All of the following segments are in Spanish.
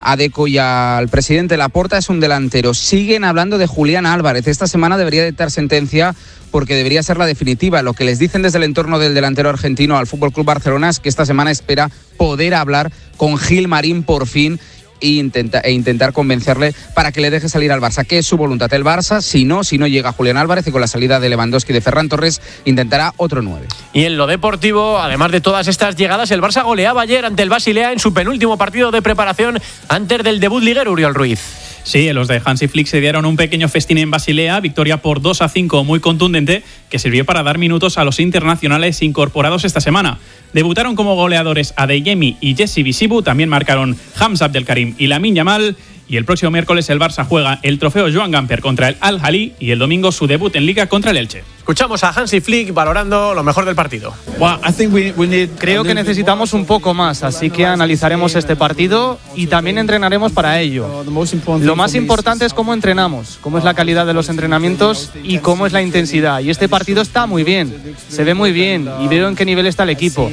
a Deco y al presidente Laporta es un delantero. Siguen hablando de Julián Álvarez. Esta semana debería dictar sentencia porque debería ser la definitiva. Lo que les dicen desde el entorno del delantero argentino al FC Barcelona es que esta semana espera poder hablar con Gil Marín por fin e intentar convencerle para que le deje salir al Barça, que es su voluntad. El Barça, si no llega Julián Álvarez y con la salida de Lewandowski y de Ferran Torres, intentará otro 9. Y en lo deportivo, además de todas estas llegadas, el Barça goleaba ayer ante el Basilea en su penúltimo partido de preparación antes del debut liguero, Uriol Ruiz. Sí, los de Hansi Flick se dieron un pequeño festín en Basilea, victoria por 2-5 muy contundente, que sirvió para dar minutos a los internacionales incorporados esta semana. Debutaron como goleadores Adeyemi y Jesse Visibu, también marcaron Hamza Abdelkarim y Lamine Yamal. Y el próximo miércoles el Barça juega el trofeo Joan Gamper contra el Al-Ahly y el domingo su debut en Liga contra el Elche. Escuchamos a Hansi Flick valorando lo mejor del partido. Creo que necesitamos un poco más, así que analizaremos este partido y también entrenaremos para ello. Lo más importante es cómo entrenamos, cómo es la calidad de los entrenamientos y cómo es la intensidad. Y este partido está muy bien, se ve muy bien y veo en qué nivel está el equipo.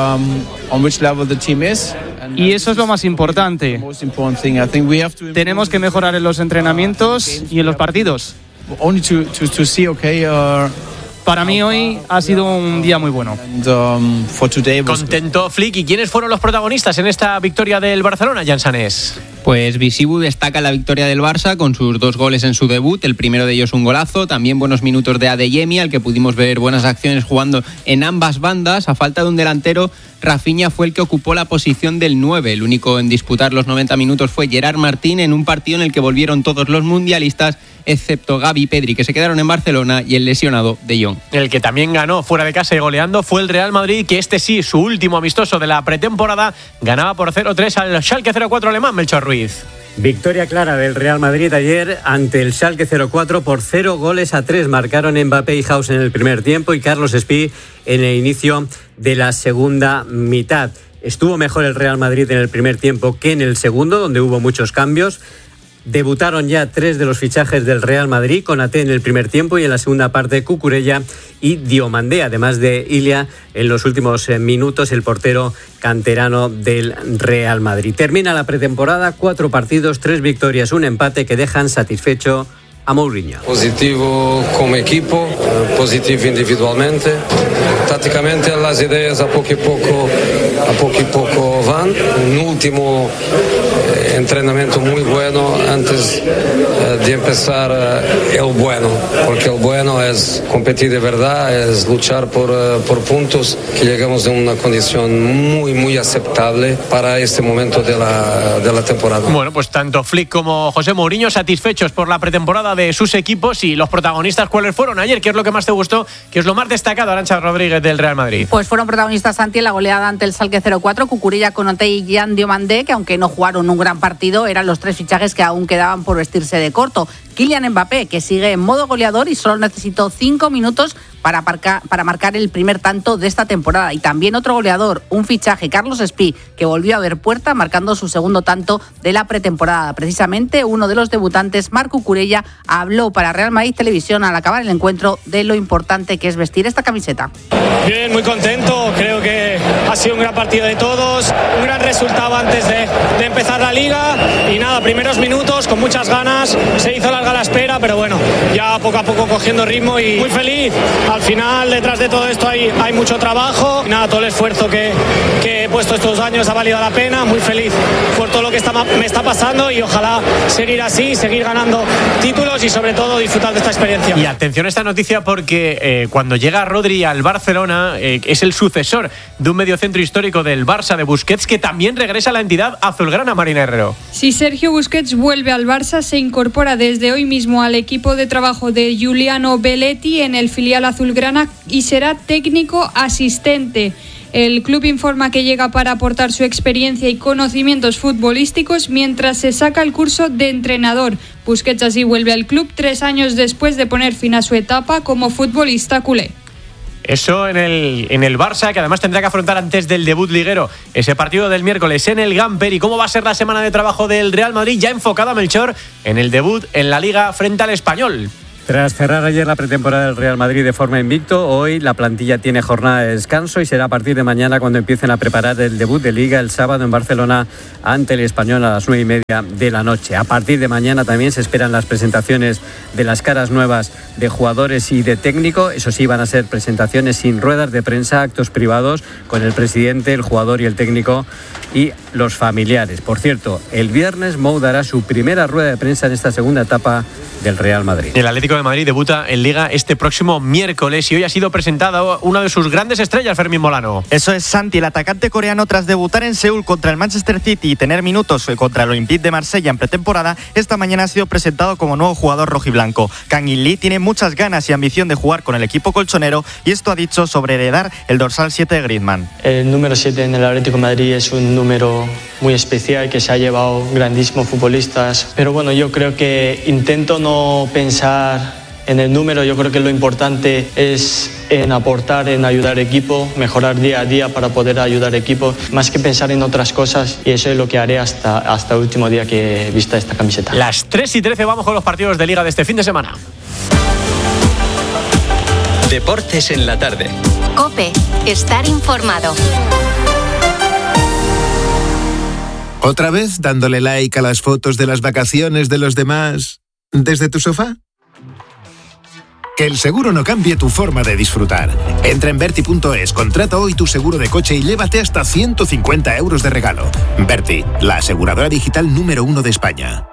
Y eso es lo más importante. Tenemos que mejorar en los entrenamientos y en los partidos. Para mí hoy ha sido un día muy bueno. Contento Flick. ¿Y quiénes fueron los protagonistas en esta victoria del Barcelona, Jan Sanés? Pues Visibu destaca la victoria del Barça con sus 2 goles en su debut, el primero de ellos un golazo, también buenos minutos de Adeyemi, al que pudimos ver buenas acciones jugando en ambas bandas. A falta de un delantero, Rafinha fue el que ocupó la posición del 9. El único en disputar los 90 minutos fue Gerard Martín, en un partido en el que volvieron todos los mundialistas, excepto Gavi y Pedri, que se quedaron en Barcelona, y el lesionado De Jong. El que también ganó fuera de casa y goleando fue el Real Madrid, que este sí, su último amistoso de la pretemporada, ganaba por 0-3 al Schalke 04 alemán, Melchor Ruiz. Victoria clara del Real Madrid ayer ante el Schalke 04 por 0-3. Marcaron Mbappé y Haus en el primer tiempo y Carlos Espí en el inicio de la segunda mitad. Estuvo mejor el Real Madrid en el primer tiempo que en el segundo, donde hubo muchos cambios. Debutaron ya 3 de los fichajes del Real Madrid, Konaté en el primer tiempo y en la segunda parte Cucurella y Diomandé, además de Ilia en los últimos minutos, el portero canterano del Real Madrid. Termina la pretemporada, 4 partidos, 3 victorias, 1 empate que dejan satisfecho a Mourinho. Positivo como equipo, positivo individualmente. Tácticamente las ideas a poco y poco van. Un último entrenamiento muy bueno antes de empezar el bueno, porque el bueno es competir de verdad, es luchar por puntos, que llegamos en una condición muy aceptable para este momento de la temporada. Bueno, pues tanto Flick como José Mourinho satisfechos por la pretemporada de sus equipos. Y los protagonistas, ¿cuáles fueron ayer? ¿Qué es lo que más te gustó? ¿Qué es lo más destacado, Arantxa Rodríguez, del Real Madrid? Pues fueron protagonistas, Santi, en la goleada ante el Schalke 04, Cucurella, Konaté y Jan Diomandé, que aunque no jugaron un gran partido, eran los 3 fichajes que aún quedaban por vestirse de corto. Kylian Mbappé, que sigue en modo goleador y solo necesitó 5 minutos para marcar el primer tanto de esta temporada. Y también otro goleador, un fichaje, Carlos Espí, que volvió a ver puerta marcando su segundo tanto de la pretemporada. Precisamente uno de los debutantes, Marc Cucurella, habló para Real Madrid Televisión al acabar el encuentro de lo importante que es vestir esta camiseta. Bien, muy contento, creo que ha sido un gran partido de todos, un gran resultado antes de empezar la liga y nada, primeros minutos con muchas ganas, se hizo larga la espera, pero bueno, ya poco a poco cogiendo ritmo y muy feliz. Al final, detrás de todo esto hay mucho trabajo. Nada, todo el esfuerzo que he puesto estos años ha valido la pena. Muy feliz por todo lo que me está pasando y ojalá seguir así, seguir ganando títulos y sobre todo disfrutar de esta experiencia. Y atención a esta noticia porque cuando llega Rodri al Barcelona es el sucesor de un mediocentro histórico del Barça, de Busquets, que también regresa a la entidad azulgrana, Marina Herrero. Si Sergio Busquets vuelve al Barça, se incorpora desde hoy mismo al equipo de trabajo de Giuliano Belletti en el filial azulgrana y será técnico asistente. El club informa que llega para aportar su experiencia y conocimientos futbolísticos mientras se saca el curso de entrenador. Busquets así vuelve al club 3 años después de poner fin a su etapa como futbolista culé. Eso en el Barça, que además tendrá que afrontar antes del debut liguero ese partido del miércoles en el Gamper. ¿Y cómo va a ser la semana de trabajo del Real Madrid? Ya enfocada, Melchor, en el debut en la Liga frente al Español. Tras cerrar ayer la pretemporada del Real Madrid de forma invicto, hoy la plantilla tiene jornada de descanso y será a partir de mañana cuando empiecen a preparar el debut de Liga el sábado en Barcelona ante el Español a las 9:30 de la noche. A partir de mañana también se esperan las presentaciones de las caras nuevas de jugadores y de técnico. Eso sí, van a ser presentaciones sin ruedas de prensa, actos privados con el presidente, el jugador y el técnico y los familiares. Por cierto, el viernes Mou dará su primera rueda de prensa en esta segunda etapa del Real Madrid. El Atlético de Madrid debuta en Liga este próximo miércoles y hoy ha sido presentado una de sus grandes estrellas, Fermín Molano. Eso es, Santi, el atacante coreano, tras debutar en Seúl contra el Manchester City y tener minutos contra el Olympique de Marsella en pretemporada, esta mañana ha sido presentado como nuevo jugador rojiblanco. Kang In Lee tiene muchas ganas y ambición de jugar con el equipo colchonero y esto ha dicho sobre heredar el dorsal 7 de Griezmann. El número 7 en el Atlético de Madrid es un número muy especial que se ha llevado grandísimos futbolistas, pero bueno, yo creo que intento no pensar en el número. Yo creo que lo importante es en aportar, en ayudar al equipo, mejorar día a día para poder ayudar al equipo, más que pensar en otras cosas, y eso es lo que haré hasta el último día que vista esta camiseta. Las 3:13 vamos con los partidos de Liga de este fin de semana. Deportes en la tarde. COPE, estar informado. ¿Otra vez dándole like a las fotos de las vacaciones de los demás desde tu sofá? Que el seguro no cambie tu forma de disfrutar. Entra en Verti.es, contrata hoy tu seguro de coche y llévate hasta 150 euros de regalo. Verti, la aseguradora digital número 1 de España.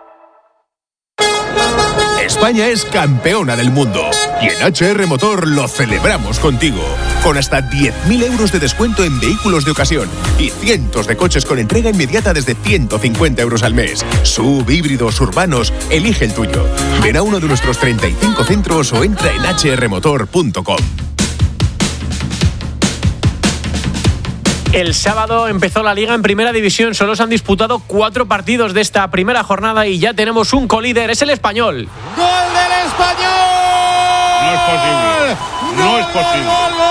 España es campeona del mundo y en HR Motor lo celebramos contigo. Con hasta 10.000 euros de descuento en vehículos de ocasión y cientos de coches con entrega inmediata desde 150 euros al mes. SUV, híbridos, urbanos, elige el tuyo. Ven a uno de nuestros 35 centros o entra en hrmotor.com. El sábado empezó la Liga en Primera División. Solo se han disputado 4 partidos de esta primera jornada y ya tenemos un colíder. Es el Español. ¡Gol del Español! No es posible. No es posible.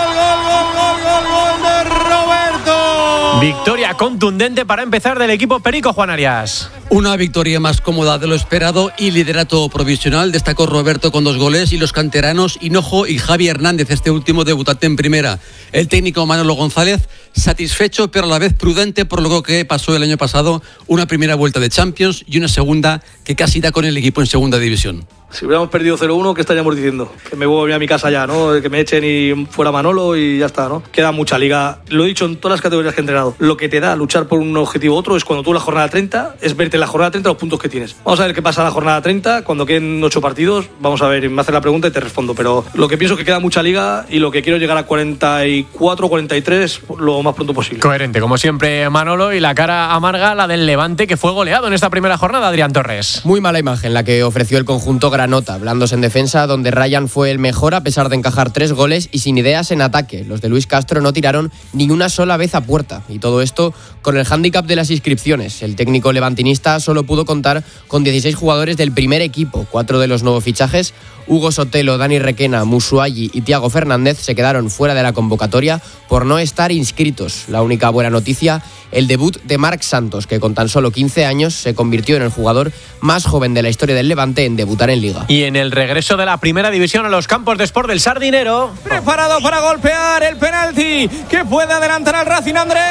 ¡Gol de Roberto! Victoria contundente para empezar del equipo Perico, Juan Arias. Una victoria más cómoda de lo esperado y liderato provisional. Destacó Roberto con 2 goles y los canteranos Hinojo y Javi Hernández, este último debutante en primera. El técnico Manolo González satisfecho pero a la vez prudente por lo que pasó el año pasado, una primera vuelta de Champions y una segunda que casi da con el equipo en segunda división. Si hubiéramos perdido 0-1, ¿qué estaríamos diciendo? Que me voy a mi casa ya, ¿no? Que me echen y fuera Manolo y ya está, ¿no? Queda mucha liga. Lo he dicho en todas las categorías que he entrenado. Lo que te da luchar por un objetivo u otro es cuando tú la jornada 30, es verte en la jornada 30 los puntos que tienes. Vamos a ver qué pasa en la jornada 30, cuando queden 8 partidos. Vamos a ver, me haces la pregunta y te respondo. Pero lo que pienso es que queda mucha liga y lo que quiero es llegar a 44, 43 lo más pronto posible. Coherente, como siempre, Manolo, y la cara amarga, la del Levante, que fue goleado en esta primera jornada, Adrián Torres. Muy mala imagen la que ofreció el conjunto granota, blandos en defensa, donde Ryan fue el mejor a pesar de encajar 3 goles y sin ideas en ataque. Los de Luis Castro no tiraron ni una sola vez a puerta, y todo esto con el hándicap de las inscripciones. El técnico levantinista solo pudo contar con 16 jugadores del primer equipo. 4 de los nuevos fichajes, Hugo Sotelo, Dani Requena, Musuayi y Thiago Fernández, se quedaron fuera de la convocatoria por no estar inscritos. La única buena noticia, el debut de Marc Santos, que con tan solo 15 años se convirtió en el jugador más joven de la historia del Levante en debutar en Liga. Y en el regreso de la primera división a los campos de Sport del Sardinero, preparado para golpear el penalti que puede adelantar al Racing. Andrés,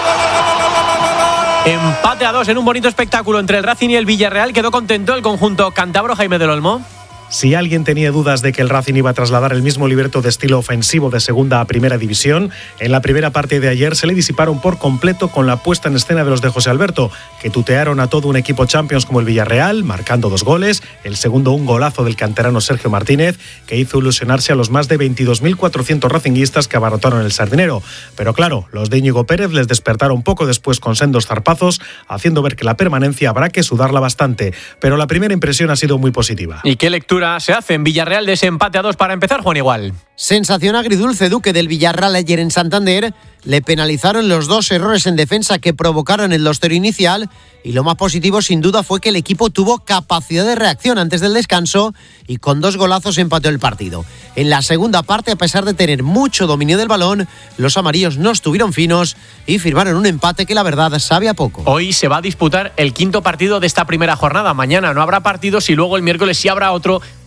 gol. Empate a 2 en un bonito espectáculo entre el Racing y el Villarreal. Quedó contento el conjunto cántabro, Jaime del Olmo. Si alguien tenía dudas de que el Racing iba a trasladar el mismo libreto de estilo ofensivo de segunda a primera división, en la primera parte de ayer se le disiparon por completo con la puesta en escena de los de José Alberto, que tutearon a todo un equipo Champions como el Villarreal, marcando 2 goles, el segundo un golazo del canterano Sergio Martínez, que hizo ilusionarse a los más de 22.400 racinguistas que abarrotaron el Sardinero. Pero claro, los de Íñigo Pérez les despertaron poco después con sendos zarpazos, haciendo ver que la permanencia habrá que sudarla bastante. Pero la primera impresión ha sido muy positiva. ¿Y qué lectura se hace en Villarreal de ese empate a 2 para empezar, Juan Igual? Sensación agridulce, Duque, del Villarreal ayer en Santander. Le penalizaron los 2 errores en defensa que provocaron el 2-0 inicial, y lo más positivo sin duda fue que el equipo tuvo capacidad de reacción antes del descanso y con 2 golazos empató el partido. En la segunda parte, a pesar de tener mucho dominio del balón, los amarillos no estuvieron finos y firmaron un empate que la verdad sabe a poco. Hoy se va a disputar el 5.º partido de esta primera jornada. Mañana no habrá partidos y luego el miércoles sí habrá otro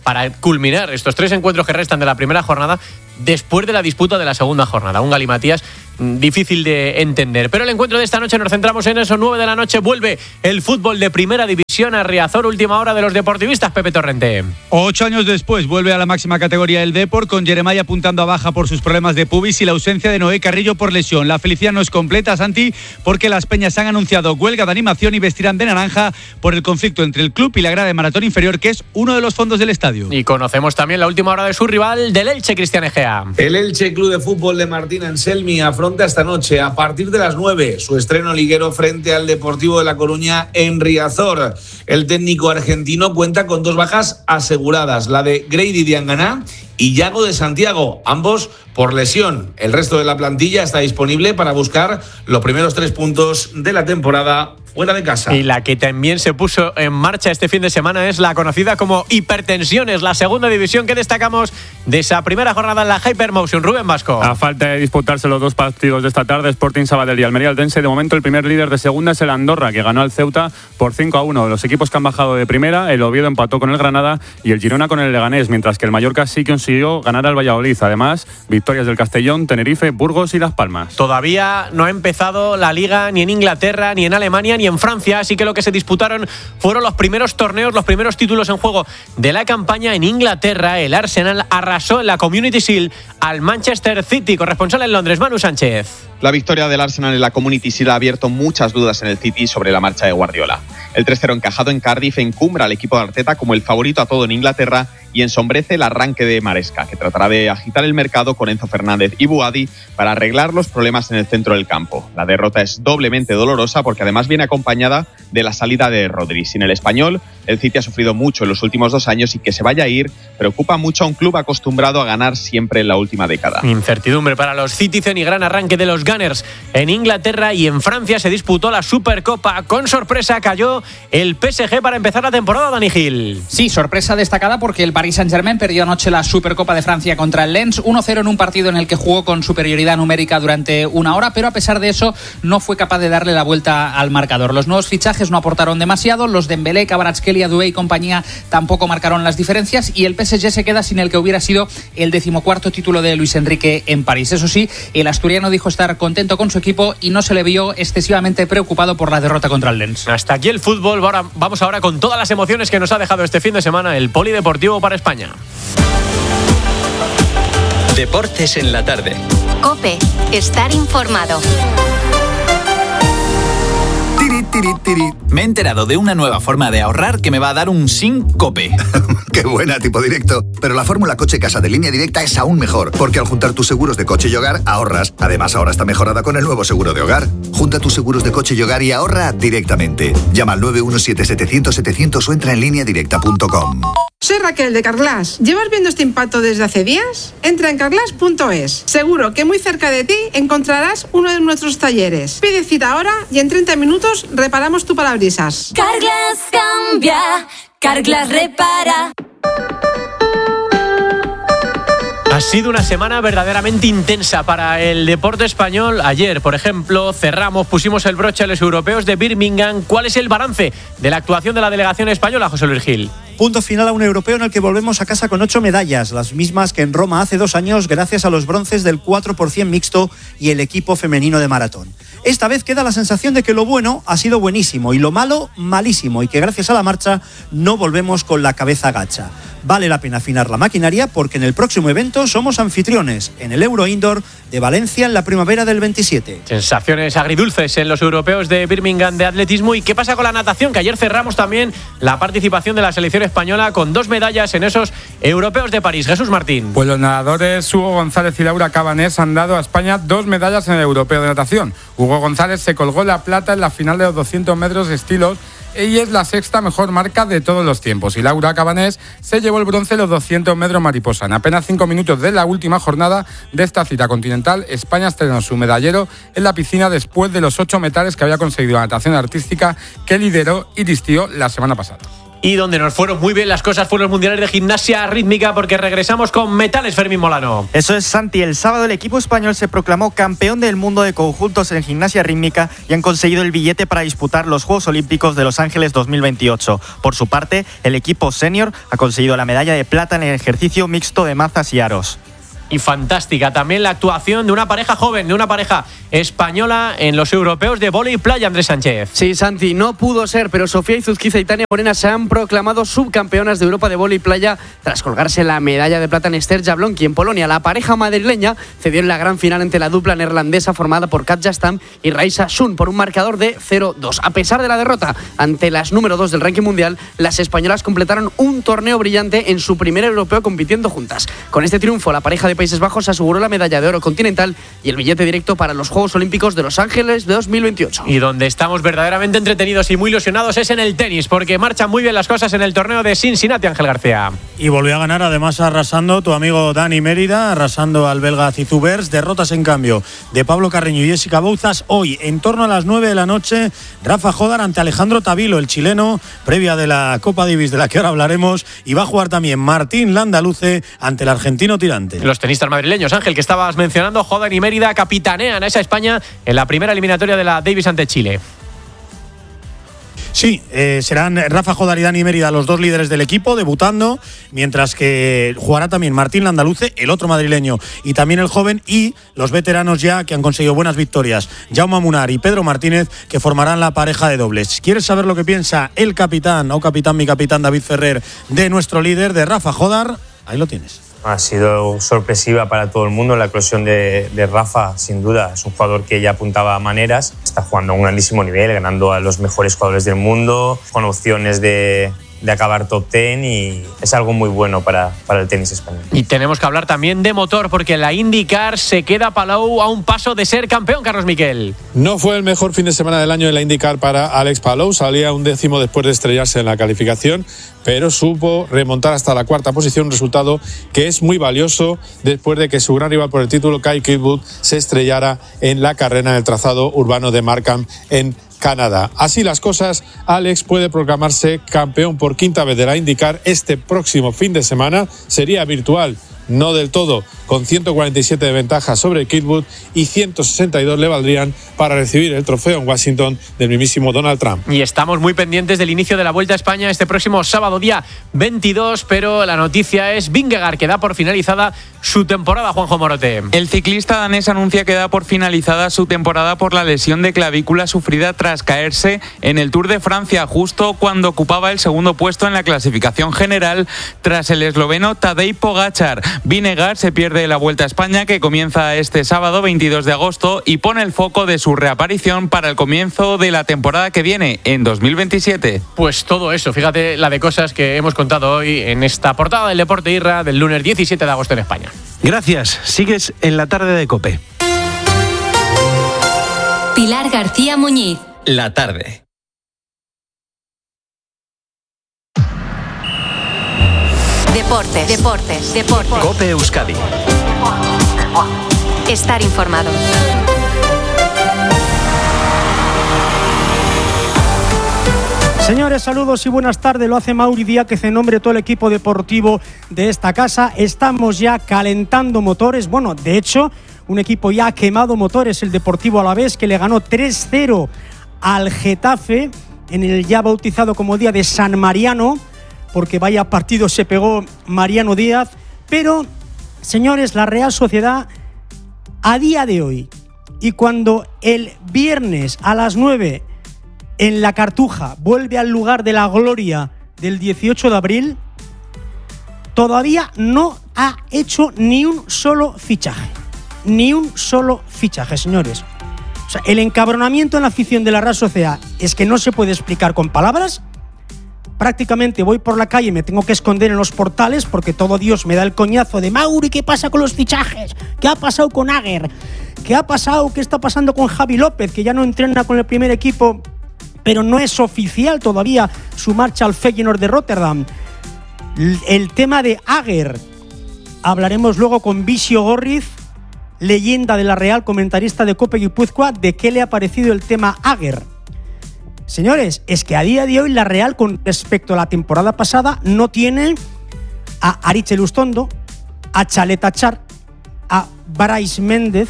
para culminar estos 3 encuentros que restan de la primera jornada después de la disputa de la segunda jornada. Un galimatías difícil de entender. Pero el encuentro de esta noche nos centramos en eso. 9 de la noche vuelve el fútbol de primera división a Riazor. Última hora de los deportivistas, Pepe Torrente. 8 años después vuelve a la máxima categoría el Depor, con Jeremaya apuntando a baja por sus problemas de pubis y la ausencia de Noé Carrillo por lesión. La felicidad no es completa, Santi, porque las peñas han anunciado huelga de animación y vestirán de naranja por el conflicto entre el club y la grada de Maratón Inferior, que es uno de los fondos del estadio. Y conocemos también la última hora de su rival, del Elche, Cristian Egea. El Elche Club de Fútbol de Martín Anselmi afronta esta noche, a partir de las 9, su estreno liguero frente al Deportivo de La Coruña en Riazor. El técnico argentino cuenta con 2 bajas aseguradas, la de Grady Diangana y Yago de Santiago, ambos por lesión. El resto de la plantilla está disponible para buscar los primeros 3 puntos de la temporada fuera de casa. Y la que también se puso en marcha este fin de semana es la conocida como Hipertensiones, la segunda división que destacamos de esa primera jornada en la Hypermotion. Rubén Vasco. A falta de disputarse los 2 partidos de esta tarde, Sporting Sabadell y Almería Altense, de momento el primer líder de segunda es el Andorra, que ganó al Ceuta por 5-1. Los equipos que han bajado de primera, el Oviedo empató con el Granada y el Girona con el Leganés, mientras que el Mallorca sí consiguió ganar al Valladolid. Además, victorias del Castellón, Tenerife, Burgos y Las Palmas. Todavía no ha empezado la Liga ni en Inglaterra, ni en Alemania, ni en Francia, así que lo que se disputaron fueron los primeros torneos, los primeros títulos en juego de la campaña. En Inglaterra, el Arsenal arrasó en la Community Shield al Manchester City. Corresponsal en Londres, Manu Sánchez. La victoria del Arsenal en la Community Shield ha abierto muchas dudas en el City sobre la marcha de Guardiola. El 3-0 encajado en Cardiff encumbra al equipo de Arteta como el favorito a todo en Inglaterra y ensombrece el arranque de Maresca, que tratará de agitar el mercado con Enzo Fernández y Buadi para arreglar los problemas en el centro del campo. La derrota es doblemente dolorosa porque además viene acompañada de la salida de Rodri. Sin el español, el City ha sufrido mucho en los últimos 2 años y que se vaya a ir preocupa mucho a un club acostumbrado a ganar siempre en la última década. Incertidumbre para los Citizen y gran arranque de los Gunners. En Inglaterra y en Francia se disputó la Supercopa. Con sorpresa cayó el PSG para empezar la temporada, Dani Gil. Sí, sorpresa destacada porque el Paris Saint-Germain perdió anoche la Supercopa de Francia contra el Lens, 1-0 en un partido en el que jugó con superioridad numérica durante 1 hora, pero a pesar de eso no fue capaz de darle la vuelta al marcador. Los nuevos fichajes no aportaron demasiado, los Dembélé, Kvaratskhelia, Doué y compañía tampoco marcaron las diferencias y el PSG se queda sin el que hubiera sido el 14º título de Luis Enrique en París. Eso sí, el asturiano dijo estar contento con su equipo y no se le vio excesivamente preocupado por la derrota contra el Lens. Hasta aquí el fútbol. Vamos ahora con todas las emociones que nos ha dejado este fin de semana el Polideportivo para España. Deportes en la tarde. COPE. Estar informado. Me he enterado de una nueva forma de ahorrar que me va a dar un SINCOPE. ¡Qué buena, tipo directo! Pero la fórmula coche casa de Línea Directa es aún mejor, porque al juntar tus seguros de coche y hogar, ahorras. Además, ahora está mejorada con el nuevo seguro de hogar. Junta tus seguros de coche y hogar y ahorra directamente. Llama al 917-700-700 o entra en lineadirecta.com. Soy Raquel de Carglass. ¿Llevas viendo este impacto desde hace días? Entra en carglass.es. Seguro que muy cerca de ti encontrarás uno de nuestros talleres. Pide cita ahora y en 30 minutos reparamos tu parabrisas. Carglass cambia, Carglass repara. Ha sido una semana verdaderamente intensa para el deporte español. Ayer, por ejemplo, pusimos el broche a los europeos de Birmingham. ¿Cuál es el balance de la actuación de la delegación española, José Luis Gil? Punto final a un europeo en el que volvemos a casa con 8 medallas, las mismas que en Roma hace 2 años, gracias a los bronces del 4x100 mixto y el equipo femenino de maratón. Esta vez queda la sensación de que lo bueno ha sido buenísimo y lo malo, malísimo, y que gracias a la marcha no volvemos con la cabeza gacha. Vale la pena afinar la maquinaria porque en el próximo evento somos anfitriones, en el Euro Indoor de Valencia en la primavera del 27. Sensaciones agridulces en los europeos de Birmingham de atletismo. ¿Y qué pasa con la natación? Que ayer cerramos también la participación de la selección española con 2 medallas en esos europeos de París. Jesús Martín. Pues los nadadores Hugo González y Laura Cabanés han dado a España 2 medallas en el europeo de natación. Hugo González se colgó la plata en la final de los 200 metros estilos y es la 6ª mejor marca de todos los tiempos. Y Laura Cabanés se llevó el bronce en los 200 metros mariposa. En apenas 5 minutos de la última jornada de esta cita continental, España estrenó su medallero en la piscina después de los 8 metales que había conseguido la natación artística que lideró y vistió la semana pasada. Y donde nos fueron muy bien las cosas fueron los mundiales de gimnasia rítmica, porque regresamos con metales, Fermín Molano. Eso es, Santi. El sábado el equipo español se proclamó campeón del mundo de conjuntos en gimnasia rítmica y han conseguido el billete para disputar los Juegos Olímpicos de Los Ángeles 2028. Por su parte, el equipo senior ha conseguido la medalla de plata en el ejercicio mixto de mazas y aros. Y fantástica también la actuación de una pareja joven, de una pareja española en los europeos de vóley playa, Andrés Sánchez. Sí, Santi, no pudo ser, pero Sofía Izuzquiza y Tania Morena se han proclamado subcampeonas de Europa de vóley playa tras colgarse la medalla de plata en Ester Jablonski en Polonia. La pareja madrileña cedió en la gran final ante la dupla neerlandesa formada por Katja Stam y Raisa Sun por un marcador de 0-2. A pesar de la derrota ante las número 2 del ranking mundial, las españolas completaron un torneo brillante en su primer europeo compitiendo juntas. Con este triunfo, la pareja de Países Bajos aseguró la medalla de oro continental y el billete directo para los Juegos Olímpicos de Los Ángeles de 2028. Y donde estamos verdaderamente entretenidos y muy ilusionados es en el tenis, porque marchan muy bien las cosas en el torneo de Cincinnati, Ángel García. Y volvió a ganar, además arrasando tu amigo Dani Mérida, arrasando al belga Zizubers. Derrotas en cambio de Pablo Carreño y Jessica Bouzas. Hoy, en torno a las 9 de la noche, Rafa Jodar ante Alejandro Tavilo, el chileno, previa de la Copa Davis, de la que ahora hablaremos. Y va a jugar también Martín Landaluce ante el argentino Tirante. Los tenistas madrileños, Ángel, que estabas mencionando, Jodar y Mérida capitanean a esa España en la primera eliminatoria de la Davis ante Chile. Sí, serán Rafa Jodar y Dani Mérida los dos líderes del equipo, debutando, mientras que jugará también Martín Landaluce, el otro madrileño, y también el joven, y los veteranos ya que han conseguido buenas victorias, Jaume Munar y Pedro Martínez, que formarán la pareja de dobles. ¿Quieres saber lo que piensa el capitán, mi capitán David Ferrer, de nuestro líder, de Rafa Jodar? Ahí lo tienes. Ha sido sorpresiva para todo el mundo la eclosión de Rafa, sin duda. Es un jugador que ya apuntaba a maneras, está jugando a un grandísimo nivel, ganando a los mejores jugadores del mundo, con opciones de acabar top 10, y es algo muy bueno para el tenis español. Y tenemos que hablar también de motor, porque la IndyCar se queda Palou a un paso de ser campeón, Carlos Miquel. No fue el mejor fin de semana del año en la IndyCar para Alex Palou, salía 11º después de estrellarse en la calificación, pero supo remontar hasta la 4ª posición, un resultado que es muy valioso después de que su gran rival por el título, Kyle Kirkwood, se estrellara en la carrera en el trazado urbano de Markham en Canadá. Así las cosas, Alex puede proclamarse campeón por 5ª vez de la IndyCar este próximo fin de semana. Sería virtual, no del todo, con 147 de ventaja sobre Kirkwood, y 162 le valdrían para recibir el trofeo en Washington del mismísimo Donald Trump. Y estamos muy pendientes del inicio de la Vuelta a España este próximo sábado, día 22, pero la noticia es Vingegaard, que da por finalizada su temporada, Juanjo Morote. El ciclista danés anuncia que da por finalizada su temporada por la lesión de clavícula sufrida tras caerse en el Tour de Francia, justo cuando ocupaba el segundo puesto en la clasificación general tras el esloveno Tadej Pogačar. Vingegaard se pierde la Vuelta a España, que comienza este sábado 22 de agosto, y pone el foco de su reaparición para el comienzo de la temporada que viene, en 2027. Pues todo eso, fíjate la de cosas que hemos contado hoy en esta portada del Deporte Irra del lunes 17 de agosto en España. Gracias, sigues en la tarde de COPE. Pilar García Muñiz. La tarde. Deportes. COPE Euskadi. Estar informado. Señores, saludos y buenas tardes. Lo hace Mauri Díaz, en nombre de todo el equipo deportivo de esta casa. Estamos ya calentando motores. Bueno, de hecho, un equipo ya ha quemado motores, el Deportivo Alavés, que le ganó 3-0 al Getafe en el ya bautizado como Día de San Mariano, porque vaya partido se pegó Mariano Díaz. Pero, señores, la Real Sociedad, a día de hoy, y cuando el viernes a las 9 en la Cartuja vuelve al lugar de la gloria del 18 de abril, todavía no ha hecho ni un solo fichaje. Ni un solo fichaje, señores. O sea, el encabronamiento en la afición de la Real Sociedad es que no se puede explicar con palabras. Prácticamente voy por la calle y me tengo que esconder en los portales porque todo Dios me da el coñazo de Mauri, ¿qué pasa con los fichajes? ¿Qué ha pasado con Aguer? ¿Qué ha pasado? ¿Qué está pasando con Javi López, que ya no entrena con el primer equipo, pero no es oficial todavía su marcha al Feyenoord de Rotterdam? El tema de Aguer, hablaremos luego con Visio Gorriz, leyenda de la Real, comentarista de COPE Guipúzcoa, de qué le ha parecido el tema Aguer. Señores, es que a día de hoy la Real, con respecto a la temporada pasada, no tiene a Aritz Elustondo, a Chalet Achar, a Brais Méndez.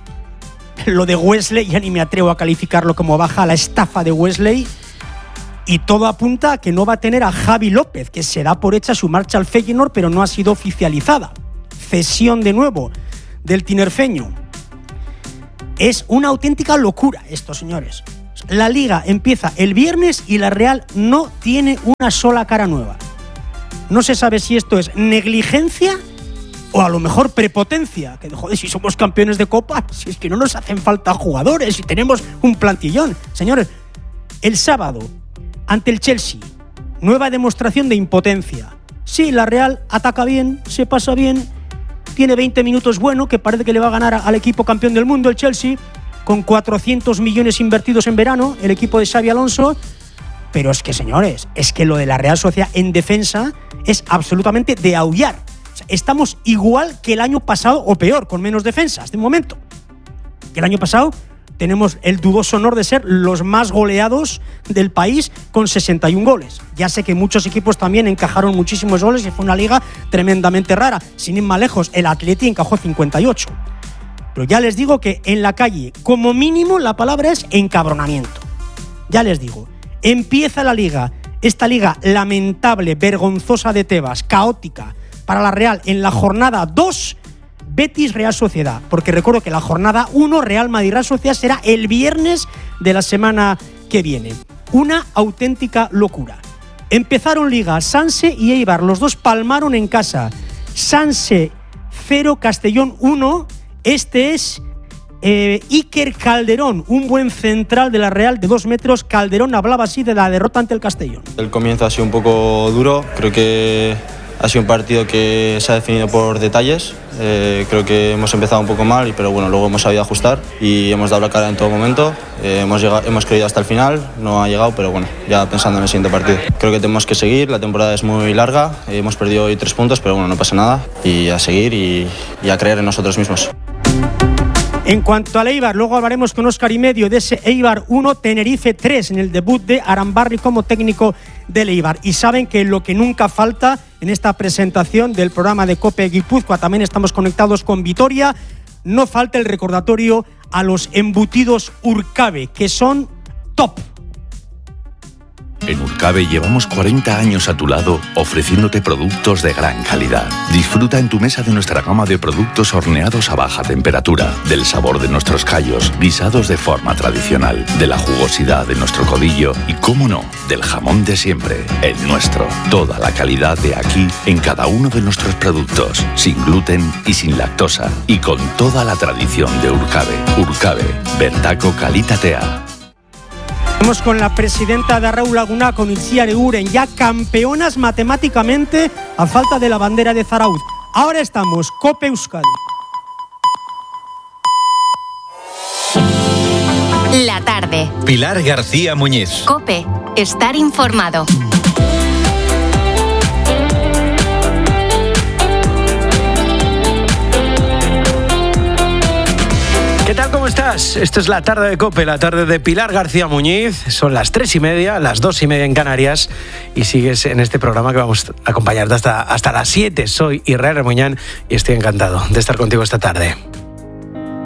Lo de Wesley ya ni me atrevo a calificarlo como baja, la estafa de Wesley. Y todo apunta a que no va a tener a Javi López, que se da por hecha su marcha al Feyenoord, pero no ha sido oficializada. Cesión de nuevo del tinerfeño. Es una auténtica locura esto, señores. La Liga empieza el viernes y la Real no tiene una sola cara nueva. No se sabe si esto es negligencia o a lo mejor prepotencia. Que joder, si somos campeones de Copa, si es que no nos hacen falta jugadores, si tenemos un plantillón. Señores, el sábado, ante el Chelsea, nueva demostración de impotencia. Sí, la Real ataca bien, se pasa bien, tiene 20 minutos bueno, que parece que le va a ganar al equipo campeón del mundo, el Chelsea, con 400 millones invertidos en verano, el equipo de Xabi Alonso. Pero es que, señores, es que lo de la Real Sociedad en defensa es absolutamente de aullar. O sea, estamos igual que el año pasado, o peor, con menos defensas de momento. Que el año pasado tenemos el dudoso honor de ser los más goleados del país con 61 goles. Ya sé que muchos equipos también encajaron muchísimos goles y fue una liga tremendamente rara. Sin ir más lejos, el Atleti encajó 58. Pero ya les digo que en la calle, como mínimo, la palabra es encabronamiento. Ya les digo, empieza la liga, esta liga lamentable, vergonzosa de Tebas, caótica, para la Real en la jornada 2, Betis Real Sociedad. Porque recuerdo que la jornada 1, Real Madrid Real Sociedad, será el viernes de la semana que viene. Una auténtica locura. Empezaron liga, Sanse y Eibar, los dos palmaron en casa. Sanse 0, Castellón 1. Este es Iker Calderón, un buen central de la Real de 2 metros. Calderón hablaba así de la derrota ante el Castellón. El comienzo ha sido un poco duro, creo que ha sido un partido que se ha definido por detalles. Creo que hemos empezado un poco mal, pero bueno, luego hemos sabido ajustar y hemos dado la cara en todo momento. Hemos creído hasta el final, no ha llegado, pero bueno, ya pensando en el siguiente partido. Creo que tenemos que seguir, la temporada es muy larga, hemos perdido hoy 3 puntos, pero bueno, no pasa nada. Y a seguir y a creer en nosotros mismos. En cuanto al Eibar, luego hablaremos con Óscar y medio de ese Eibar 1, Tenerife 3 en el debut de Arambarri como técnico del Eibar. Y saben que lo que nunca falta en esta presentación del programa de COPE Guipúzcoa, también estamos conectados con Vitoria, no falta el recordatorio a los embutidos Urcabe, que son top. En Urcabe llevamos 40 años a tu lado ofreciéndote productos de gran calidad. Disfruta en tu mesa de nuestra gama de productos horneados a baja temperatura, del sabor de nuestros callos, guisados de forma tradicional, de la jugosidad de nuestro codillo y, cómo no, del jamón de siempre, el nuestro. Toda la calidad de aquí en cada uno de nuestros productos, sin gluten y sin lactosa, y con toda la tradición de Urcabe. Urcabe, Bertaco Kalitatea. Estamos con la presidenta de Arreu Laguna, con Itziar Eguren, ya campeonas matemáticamente a falta de la bandera de Zarauz. Ahora estamos, COPE Euskadi. La tarde. Pilar García Muñiz. COPE. Estar informado. ¿Qué tal? ¿Cómo estás? Esto es la tarde de COPE, la tarde de Pilar García Muñiz. Son las 3:30, las 2:30 en Canarias y sigues en este programa que vamos a acompañarte hasta las 7. Soy Israel Remuñán y estoy encantado de estar contigo esta tarde.